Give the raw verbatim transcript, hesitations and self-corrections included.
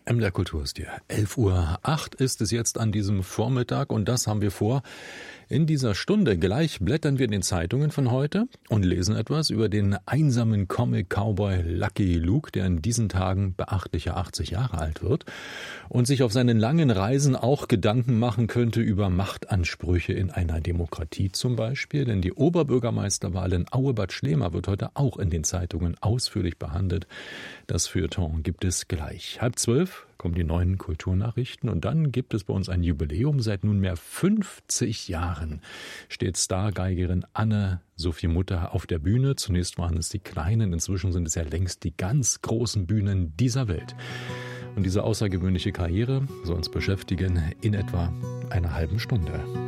M D R Kultur ist hier. elf Uhr acht ist es jetzt an diesem Vormittag und das haben wir vor. In dieser Stunde gleich blättern wir in den Zeitungen von heute und lesen etwas über den einsamen Comic-Cowboy Lucky Luke, der in diesen Tagen beachtliche achtzig Jahre alt wird und sich auf seinen langen Reisen auch Gedanken machen könnte über Machtansprüche in einer Demokratie zum Beispiel. Denn die Oberbürgermeisterwahl in Aue-Bad Schlema wird heute auch in den Zeitungen ausführlich behandelt. Das Feuilleton gibt es gleich. Halb zwölf kommen die neuen Kulturnachrichten und dann gibt es bei uns ein Jubiläum. Seit nunmehr fünfzig Jahren steht Stargeigerin Anne-Sophie Mutter auf der Bühne. Zunächst waren es die kleinen, inzwischen sind es ja längst die ganz großen Bühnen dieser Welt. Und diese außergewöhnliche Karriere soll uns beschäftigen in etwa einer halben Stunde.